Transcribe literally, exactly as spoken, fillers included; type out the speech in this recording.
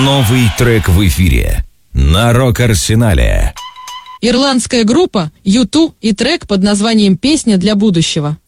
Новый трек в эфире на Рок-Арсенале. Ирландская группа ю ту и трек под названием «Песня для будущего».